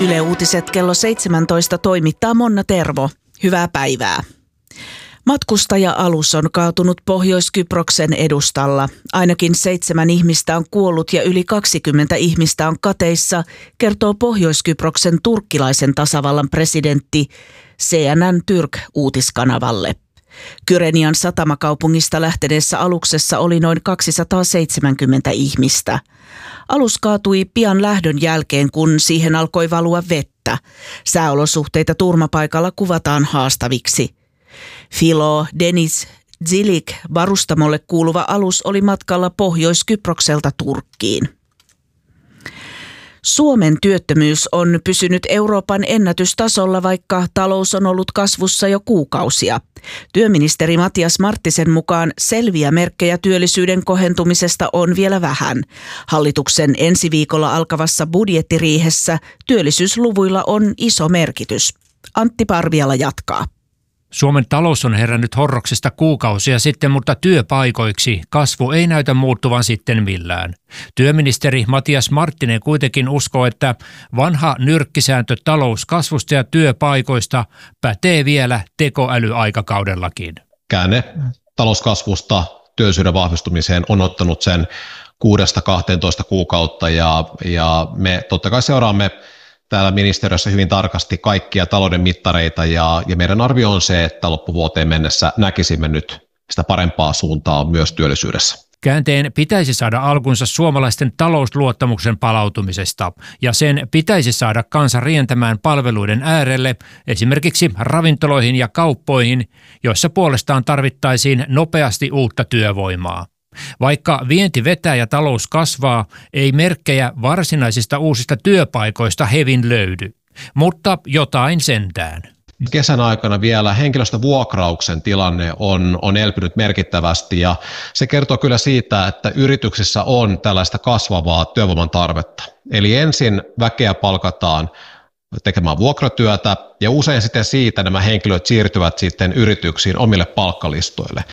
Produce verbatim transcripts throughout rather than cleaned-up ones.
Yle Uutiset kello seitsemäntoista toimittaa Monna Tervo. Hyvää päivää. Matkustaja-alus on kaatunut Pohjois-Kyproksen edustalla. Ainakin seitsemän ihmistä on kuollut ja yli kaksikymmentä ihmistä on kateissa, kertoo Pohjois-Kyproksen turkkilaisen tasavallan presidentti C N N Türk uutiskanavalle. Kyrenian satamakaupungista lähteneessä aluksessa oli noin kaksisataaseitsemänkymmentä ihmistä. Alus kaatui pian lähdön jälkeen, kun siihen alkoi valua vettä. Sääolosuhteita turmapaikalla kuvataan haastaviksi. Filo Deniz Zilik varustamolle kuuluva alus oli matkalla Pohjois-Kyprokselta Turkkiin. Suomen työttömyys on pysynyt Euroopan ennätystasolla, vaikka talous on ollut kasvussa jo kuukausia. Työministeri Matias Marttisen mukaan selviä merkkejä työllisyyden kohentumisesta on vielä vähän. Hallituksen ensi viikolla alkavassa budjettiriihessä työllisyysluvuilla on iso merkitys. Antti Parviala jatkaa. Suomen talous on herännyt horroksesta kuukausia sitten, mutta työpaikoiksi kasvu ei näytä muuttuvan sitten millään. Työministeri Matias Marttinen kuitenkin uskoo, että vanha nyrkkisääntö talouskasvusta ja työpaikoista pätee vielä tekoälyaikakaudellakin. Käänne talouskasvusta työllisyyden vahvistumiseen on ottanut sen kuudesta kahteentoista kuukautta ja, ja me totta kai seuraamme täällä ministeriössä hyvin tarkasti kaikkia talouden mittareita ja, ja meidän arvio on se, että loppuvuoteen mennessä näkisimme nyt sitä parempaa suuntaa myös työllisyydessä. Käänteen pitäisi saada alkunsa suomalaisten talousluottamuksen palautumisesta ja sen pitäisi saada kansa rientämään palveluiden äärelle, esimerkiksi ravintoloihin ja kauppoihin, joissa puolestaan tarvittaisiin nopeasti uutta työvoimaa. Vaikka vienti vetää ja talous kasvaa, ei merkkejä varsinaisista uusista työpaikoista hevin löydy, mutta jotain sentään. Kesän aikana vielä henkilöstövuokrauksen tilanne on, on elpynyt merkittävästi ja se kertoo kyllä siitä, että yrityksissä on tällaista kasvavaa työvoiman tarvetta. Eli ensin väkeä palkataan tekemään vuokratyötä ja usein sitten siitä nämä henkilöt siirtyvät sitten yrityksiin omille palkkalistoille.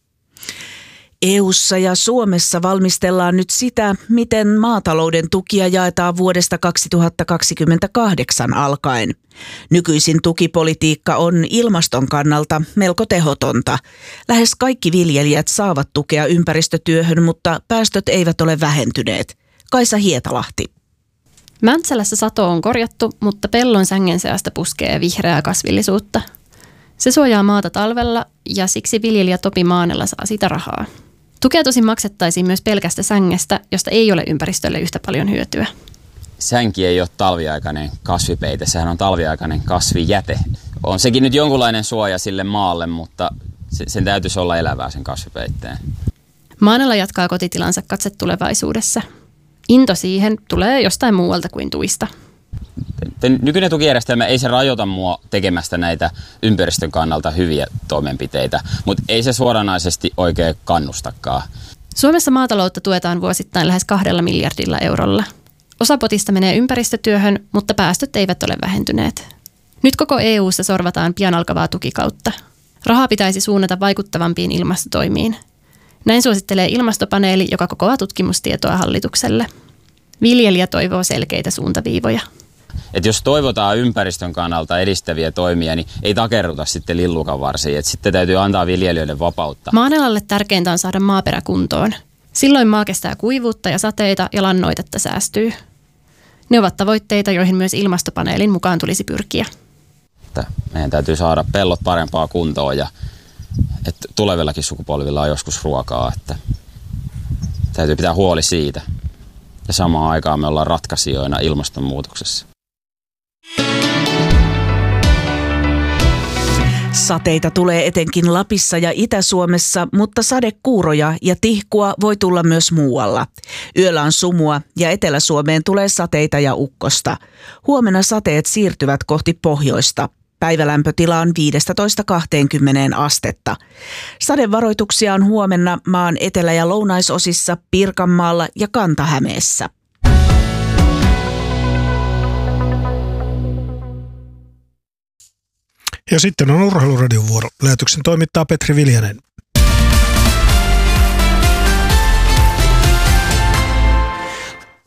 E U:ssa ja Suomessa valmistellaan nyt sitä, miten maatalouden tukia jaetaan vuodesta kaksituhattakaksikymmentäkahdeksan alkaen. Nykyisin tukipolitiikka on ilmaston kannalta melko tehotonta. Lähes kaikki viljelijät saavat tukea ympäristötyöhön, mutta päästöt eivät ole vähentyneet. Kaisa Hietalahti. Mäntsälässä sato on korjattu, mutta pellon sängen seasta puskee vihreää kasvillisuutta. Se suojaa maata talvella ja siksi viljelijä Topi Maanella saa sitä rahaa. Tukea tosin maksettaisiin myös pelkästä sängestä, josta ei ole ympäristölle yhtä paljon hyötyä. Sänki ei ole talviaikainen kasvipeite, sehän on talviaikainen kasvijäte. On sekin nyt jonkunlainen suoja sille maalle, mutta sen täytyisi olla elävää sen kasvipeitteen. Maanella jatkaa kotitilansa katse tulevaisuudessa. Into siihen tulee jostain muualta kuin tuista. Nykyinen tukijärjestelmä ei se rajoita mua tekemästä näitä ympäristön kannalta hyviä toimenpiteitä, mutta ei se suoranaisesti oikein kannustakaan. Suomessa maataloutta tuetaan vuosittain lähes kahdella miljardilla eurolla. Osa potista menee ympäristötyöhön, mutta päästöt eivät ole vähentyneet. Nyt koko E U:ssa sorvataan pian alkavaa tukikautta. Rahaa pitäisi suunnata vaikuttavampiin ilmastotoimiin. Näin suosittelee ilmastopaneeli, joka kokoaa tutkimustietoa hallitukselle. Viljelijä toivoo selkeitä suuntaviivoja. Et jos toivotaan ympäristön kannalta edistäviä toimia, niin ei takerruta sitten lillukan varsiin. Et sitten täytyy antaa viljelijöille vapautta. Maanalalle tärkeintä on saada maaperä kuntoon. Silloin maa kestää kuivuutta ja sateita ja lannoitetta säästyy. Ne ovat tavoitteita, joihin myös ilmastopaneelin mukaan tulisi pyrkiä. Meidän täytyy saada pellot parempaa kuntoon ja että tulevillakin sukupolvilla on joskus ruokaa. Että täytyy pitää huoli siitä. Ja samaan aikaan me ollaan ratkaisijoina ilmastonmuutoksessa. Sateita tulee etenkin Lapissa ja Itä-Suomessa, mutta sadekuuroja ja tihkua voi tulla myös muualla. Yöllä on sumua ja Etelä-Suomeen tulee sateita ja ukkosta. Huomenna sateet siirtyvät kohti pohjoista. Päivälämpötila on viisitoista kaksikymmentä astetta. Sadevaroituksia on huomenna maan etelä- ja lounaisosissa, Pirkanmaalla ja Kanta-Hämeessä. Ja sitten on Urheiluradion vuoro. Lähetyksen toimittaa Petri Viljanen.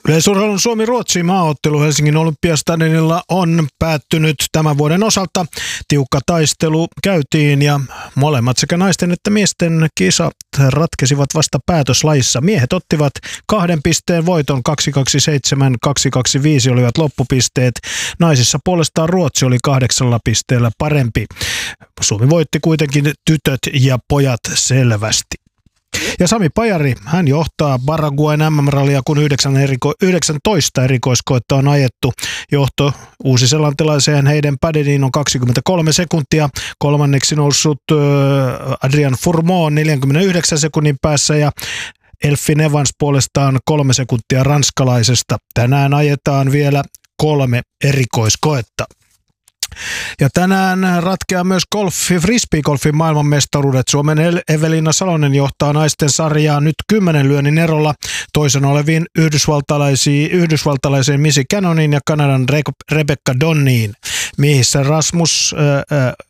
Yleisurheilun Suomi-Ruotsi maaottelu Helsingin Olympiastadionilla on päättynyt tämän vuoden osalta. Tiukka taistelu käytiin ja molemmat sekä naisten että miesten kisat ratkesivat vasta päätöslajissa. Miehet ottivat kahden pisteen voiton, kaksi kaksi seitsemän kaksi kaksi viisi olivat loppupisteet. Naisissa puolestaan Ruotsi oli kahdeksalla pisteellä parempi. Suomi voitti kuitenkin tytöt ja pojat selvästi. Ja Sami Pajari, hän johtaa Paraguayn M M-rallia, kun yhdeksäntoista erikoiskoetta on ajettu. Johto uusiselantilaiseen Hayden Paddeniin on kaksikymmentäkolme sekuntia. Kolmanneksi noussut Adrian Fourmont neljänkymmenenyhdeksän sekunnin päässä ja Elfyn Evans puolestaan kolme sekuntia ranskalaisesta. Tänään ajetaan vielä kolme erikoiskoetta. Ja tänään ratkeaa myös golfi, frisbee-golfin maailmanmestaruudet. Suomen Evelina Salonen johtaa naisten sarjaa nyt kymmenen lyönnin erolla toisena oleviin yhdysvaltalaisiin, yhdysvaltalaiseen Missy Cannoniin ja Kanadan Re- Rebecca Donniin. Miehissä Rasmus äh, äh,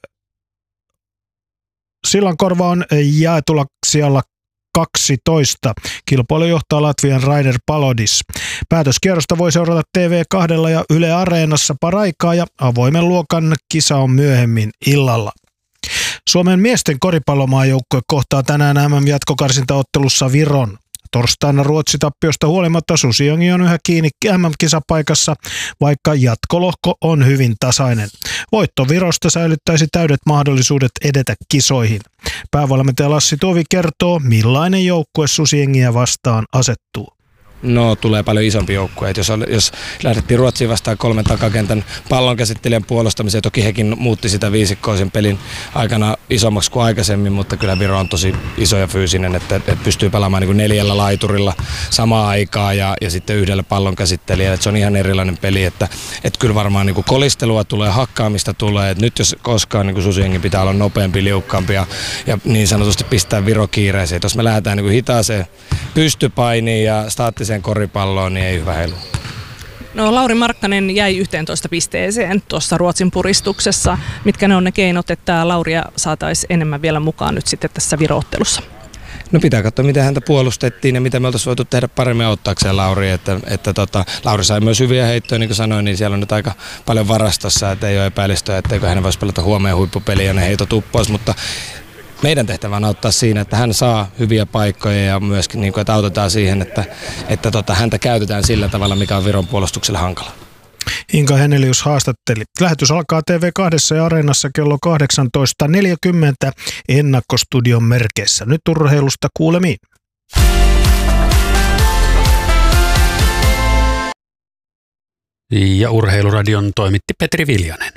Sillankorva on jaetulla sijalla kaksitoista. Kilpailu johtaa Latvian Raider Palodis. Päätöskierrosta voi seurata T V kaksi ja Yle Areenassa paraikaa ja avoimen luokan kisa on myöhemmin illalla. Suomen miesten koripallomaajoukkue kohtaa tänään M M-jatkokarsintaottelussa Viron. Torstaina Ruotsi-tappiosta huolimatta Susijongi on yhä kiinni M M-kisapaikassa, vaikka jatkolohko on hyvin tasainen. Voitto Virosta säilyttäisi täydet mahdollisuudet edetä kisoihin. Päävalmentaja Lassi Tovi kertoo, millainen joukkue Susijengiä vastaan asettuu. No, tulee paljon isompi joukkue. Jos, jos lähdettiin Ruotsiin vastaan kolmen takakentän pallonkäsittelijän puolustamiseen, toki hekin muutti sitä viisikkoa sen pelin aikana isommaksi kuin aikaisemmin, mutta kyllä Viro on tosi iso ja fyysinen, että, että pystyy pelaamaan niin kuin neljällä laiturilla samaan aikaan ja, ja sitten yhdellä pallonkäsittelijällä. Että se on ihan erilainen peli, että, että kyllä varmaan niin kuin kolistelua tulee, hakkaamista tulee. Että nyt jos koskaan niin Susijengi pitää olla nopeampi, liukkaampi ja, ja niin sanotusti pistää Viro kiireeseen. Jos me lähdetään niin kuin hitaaseen pystypainiin ja staattiseen koripalloon, niin ei hyvä heilu. No, Lauri Markkanen jäi yhteentoista pisteeseen tuossa Ruotsin puristuksessa. Mitkä ne on ne keinot, että Lauria saataisiin enemmän vielä mukaan nyt sitten tässä Viro-ottelussa? No pitää katsoa, miten häntä puolustettiin ja mitä me oltaisiin voitu tehdä paremmin auttaakseen Lauri. Että, että tota, Lauri sai myös hyviä heittoja, niin kuin sanoin, niin siellä on nyt aika paljon varastossa, että ei ole epäilystä, etteikö hän voisi pelata huomioon huippupeliä ja ne heitot uppois, mutta meidän tehtävä on auttaa siinä, että hän saa hyviä paikkoja ja myöskin niin kuin, että autetaan siihen, että, että tota, häntä käytetään sillä tavalla, mikä on Viron puolustukselle hankala. Inka Henelius haastatteli. Lähetys alkaa T V kaksi ja Areenassa kello kahdeksantoista neljäkymmentä ennakkostudion merkeissä. Nyt urheilusta kuulemiin. Ja Urheiluradion toimitti Petri Viljanen.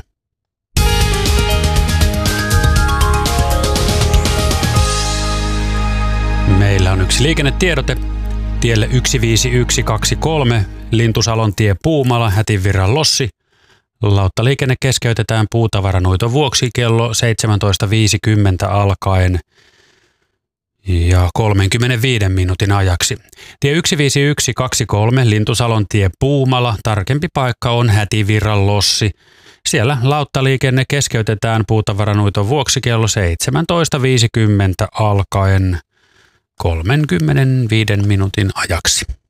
Meillä on yksi liikennetiedote. Tielle yksi viisi yksi kaksi kolme, Lintusalontie Puumala, Hätinvirran Lossi. Lauttaliikenne keskeytetään puutavaranuiton vuoksi kello seitsemäntoista viisikymmentä alkaen ja kolmekymmentäviisi minuutin ajaksi. Tie yksi viisi yksi kaksi kolme, Lintusalontie Puumala, tarkempi paikka on Hätinvirran Lossi. Siellä lauttaliikenne keskeytetään puutavaranuiton vuoksi kello seitsemäntoista viisikymmentä alkaen kolmekymmentäviisi minuutin ajaksi.